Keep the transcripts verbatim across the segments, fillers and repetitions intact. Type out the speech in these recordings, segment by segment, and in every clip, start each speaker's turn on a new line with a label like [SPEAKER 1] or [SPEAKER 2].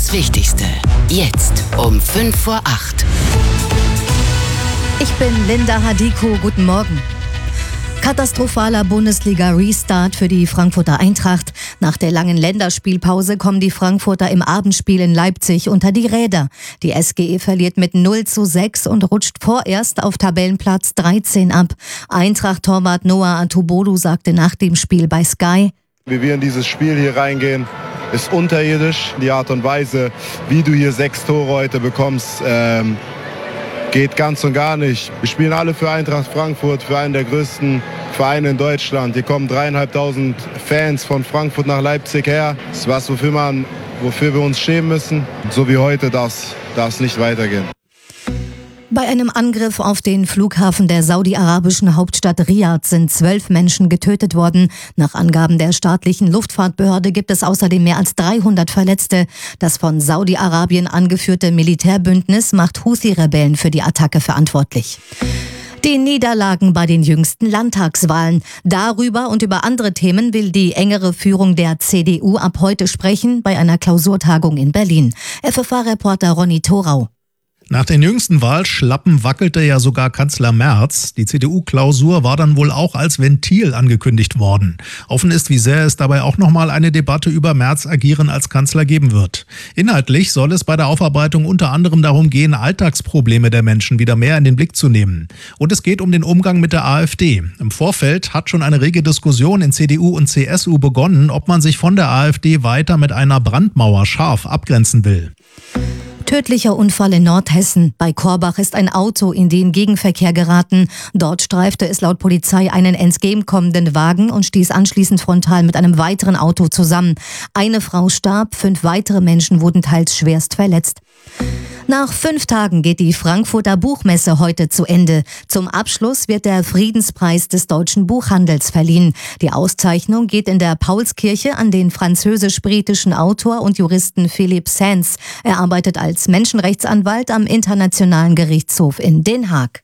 [SPEAKER 1] Das Wichtigste. Jetzt um fünf vor acht.
[SPEAKER 2] Ich bin Linda Hadiko. Guten Morgen. Katastrophaler Bundesliga-Restart für die Frankfurter Eintracht. Nach der langen Länderspielpause kommen die Frankfurter im Abendspiel in Leipzig unter die Räder. Die S G E verliert mit null zu sechs und rutscht vorerst auf Tabellenplatz dreizehn ab. Eintracht-Torwart Noah Atubolu sagte nach dem Spiel bei Sky:
[SPEAKER 3] Wie wir in dieses Spiel hier reingehen, ist unterirdisch. Die Art und Weise, wie du hier sechs Tore heute bekommst, ähm, geht ganz und gar nicht. Wir spielen alle für Eintracht Frankfurt, für einen der größten Vereine in Deutschland. Hier kommen dreieinhalbtausend Fans von Frankfurt nach Leipzig her. Das ist was, wofür, man, wofür wir uns schämen müssen. So wie heute darf es nicht weitergehen.
[SPEAKER 2] Bei einem Angriff auf den Flughafen der saudi-arabischen Hauptstadt Riyadh sind zwölf Menschen getötet worden. Nach Angaben der staatlichen Luftfahrtbehörde gibt es außerdem mehr als dreihundert Verletzte. Das von Saudi-Arabien angeführte Militärbündnis macht Houthi-Rebellen für die Attacke verantwortlich. Die Niederlagen bei den jüngsten Landtagswahlen. Darüber und über andere Themen will die engere Führung der C D U ab heute sprechen bei einer Klausurtagung in Berlin. F F A-Reporter Ronny Thorau.
[SPEAKER 4] Nach den jüngsten Wahlschlappen wackelte ja sogar Kanzler Merz. Die C D U-Klausur war dann wohl auch als Ventil angekündigt worden. Offen ist, wie sehr es dabei auch nochmal eine Debatte über Merz' Agieren als Kanzler geben wird. Inhaltlich soll es bei der Aufarbeitung unter anderem darum gehen, Alltagsprobleme der Menschen wieder mehr in den Blick zu nehmen. Und es geht um den Umgang mit der AfD. Im Vorfeld hat schon eine rege Diskussion in C D U und C S U begonnen, ob man sich von der AfD weiter mit einer Brandmauer scharf abgrenzen will.
[SPEAKER 2] Tödlicher Unfall in Nordhessen. Bei Korbach ist ein Auto in den Gegenverkehr geraten. Dort streifte es laut Polizei einen entgegenkommenden Wagen und stieß anschließend frontal mit einem weiteren Auto zusammen. Eine Frau starb, fünf weitere Menschen wurden teils schwerst verletzt. Nach fünf Tagen geht die Frankfurter Buchmesse heute zu Ende. Zum Abschluss wird der Friedenspreis des deutschen Buchhandels verliehen. Die Auszeichnung geht in der Paulskirche an den französisch-britischen Autor und Juristen Philippe Sands. Er arbeitet als Menschenrechtsanwalt am Internationalen Gerichtshof in Den Haag.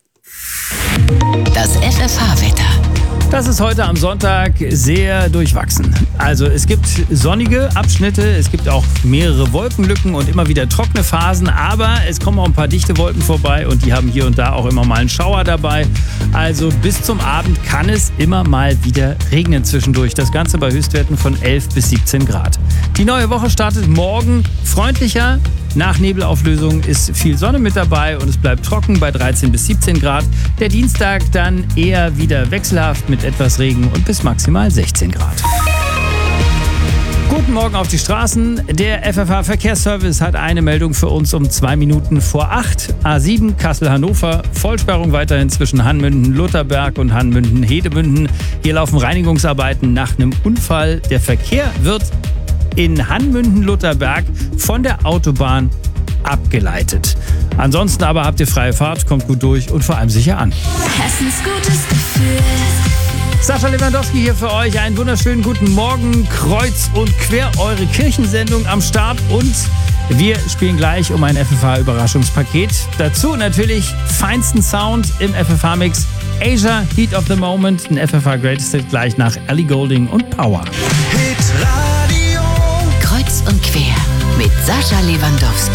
[SPEAKER 1] Das F F H-Wetter.
[SPEAKER 5] Das ist heute am Sonntag sehr durchwachsen. Also es gibt sonnige Abschnitte, es gibt auch mehrere Wolkenlücken und immer wieder trockene Phasen, aber es kommen auch ein paar dichte Wolken vorbei und die haben hier und da auch immer mal einen Schauer dabei. Also bis zum Abend kann es immer mal wieder regnen zwischendurch. Das Ganze bei Höchstwerten von elf bis siebzehn Grad. Die neue Woche startet morgen freundlicher. Nach Nebelauflösung ist viel Sonne mit dabei und es bleibt trocken bei dreizehn bis siebzehn Grad. Der Dienstag dann eher wieder wechselhaft mit etwas Regen und bis maximal sechzehn Grad. Guten Morgen auf die Straßen. Der F F H-Verkehrsservice hat eine Meldung für uns um zwei Minuten vor acht. A sieben Kassel-Hannover. Vollsperrung weiterhin zwischen Hanmünden-Lutherberg und Hanmünden-Hedemünden. Hier laufen Reinigungsarbeiten nach einem Unfall. Der Verkehr wird in Hanmünden-Lutherberg von der Autobahn abgeleitet. Ansonsten aber habt ihr freie Fahrt, kommt gut durch und vor allem sicher an.
[SPEAKER 6] Hessens gutes Gefühl.
[SPEAKER 5] Sascha Lewandowski hier für euch. Einen wunderschönen guten Morgen. Kreuz und quer eure Kirchensendung am Start und wir spielen gleich um ein F F H-Überraschungspaket. Dazu natürlich feinsten Sound im F F H-Mix. Asia, Heat of the Moment, ein F F H Greatest Hit gleich nach Ellie Goulding und Power.
[SPEAKER 1] Kreuz und quer mit Sascha Lewandowski.